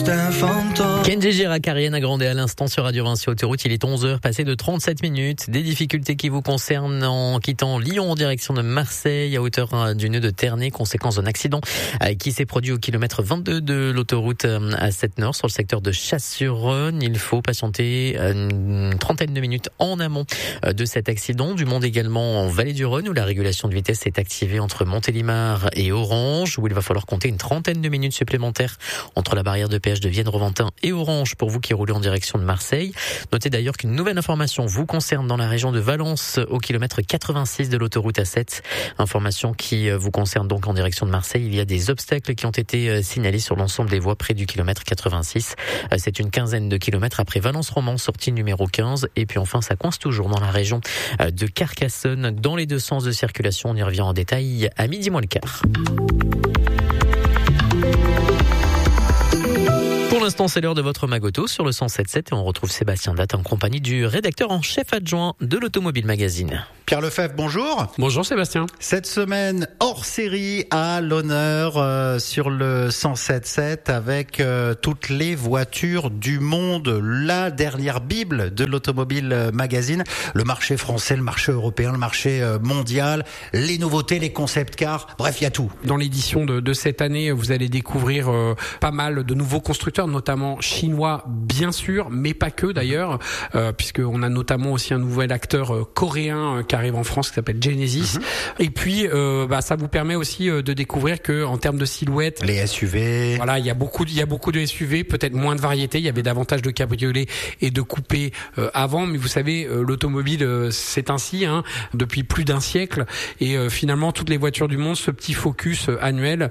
Kenji Girac, Ariana Grande à l'instant sur Radio Vinci Autoroute. Il est 11h, passé de 37 minutes. Des difficultés qui vous concernent en quittant Lyon en direction de Marseille à hauteur du nœud de Ternay, conséquence d'un accident qui s'est produit au kilomètre 22 de l'autoroute A7 Nord sur le secteur de Chasse-sur-Rhône. Il faut patienter une trentaine de minutes en amont de cet accident. Du monde également en Vallée du Rhône où la régulation de vitesse est activée entre Montélimar et Orange, où il va falloir compter une trentaine de minutes supplémentaires entre la barrière de péage de Vienne-Reventin et Orange pour vous qui roulez en direction de Marseille. Notez d'ailleurs qu'une nouvelle information vous concerne dans la région de Valence au kilomètre 86 de l'autoroute A7. Information qui vous concerne donc en direction de Marseille. Il y a des obstacles qui ont été signalés sur l'ensemble des voies près du kilomètre 86. C'est une quinzaine de kilomètres après Valence-Romans, sortie numéro 15. Et puis enfin, ça coince toujours dans la région de Carcassonne dans les deux sens de circulation. On y revient en détail à midi moins le quart. Pour l'instant, c'est l'heure de votre Magoto sur le 107.7 et on retrouve Sébastien Datte en compagnie du rédacteur en chef adjoint de l'Automobile Magazine. Pierre Lefebvre, bonjour. Bonjour Sébastien. Cette semaine, hors série à l'honneur sur le 107.7 avec toutes les voitures du monde, la dernière bible de l'Automobile Magazine, le marché français, le marché européen, le marché mondial, les nouveautés, les concept cars, bref, il y a tout. Dans l'édition de cette année, vous allez découvrir pas mal de nouveaux constructeurs, notamment chinois bien sûr, mais pas que d'ailleurs, puisqu'on a notamment aussi un nouvel acteur coréen qui arrive en France qui s'appelle Genesis. Et puis ça vous permet aussi de découvrir que en termes de silhouette, les SUV, voilà, il y a beaucoup de SUV, peut-être moins de variété, il y avait davantage de cabriolets et de coupés avant, mais vous savez, l'automobile c'est ainsi depuis plus d'un siècle et finalement toutes les voitures du monde, ce petit focus annuel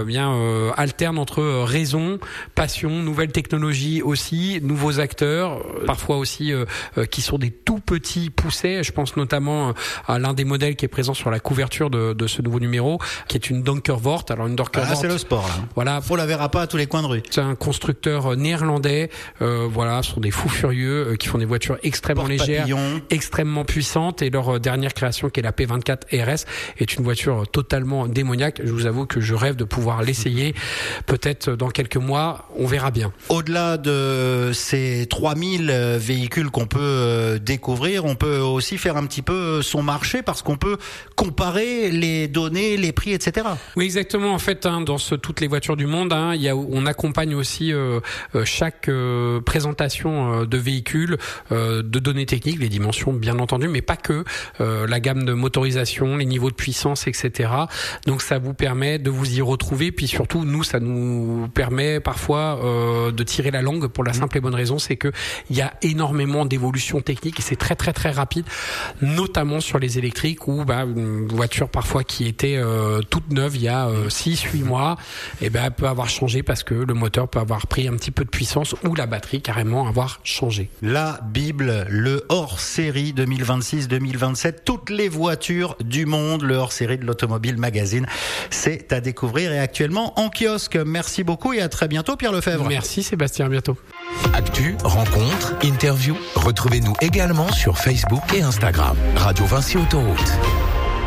alterne entre raison, passion, nouvelles technologies aussi, nouveaux acteurs, parfois aussi qui sont des tout petits poussets. Je pense notamment à l'un des modèles qui est présent sur la couverture de ce nouveau numéro, qui est une Donkervoort. Alors une Donkervoort, c'est le sport là. Voilà, on la verra pas à tous les coins de rue. C'est un constructeur néerlandais. Ce sont des fous furieux qui font des voitures extrêmement légères, extrêmement puissantes. Et leur dernière création, qui est la P24 RS, est une voiture totalement démoniaque. Je vous avoue que je rêve de pouvoir l'essayer. Peut-être dans quelques mois, on verra bien. Au-delà de ces 3000 véhicules qu'on peut découvrir, on peut aussi faire un petit peu son marché parce qu'on peut comparer les données, les prix, etc. Oui, exactement. En fait, dans toutes les voitures du monde, on accompagne aussi chaque présentation de véhicules, de données techniques, les dimensions bien entendu, mais pas que, la gamme de motorisation, les niveaux de puissance, etc. Donc ça vous permet de vous y retrouver, puis surtout nous, ça nous permet parfois de tirer la langue pour la simple et bonne raison, c'est que il y a énormément d'évolutions techniques et c'est très très très rapide, notamment sur les électriques où une voiture parfois qui était toute neuve il y a 6-8 mois, elle peut avoir changé parce que le moteur peut avoir pris un petit peu de puissance ou la batterie carrément avoir changé. La Bible, le hors-série 2026-2027, toutes les voitures du monde, le hors-série de l'Automobile Magazine, c'est à découvrir et actuellement en kiosque. Merci beaucoup et à très bientôt Pierre Lefebvre. Merci Sébastien, à bientôt. Actu, rencontres, interviews, retrouvez-nous également sur Facebook et Instagram. Radio Vinci Autoroute.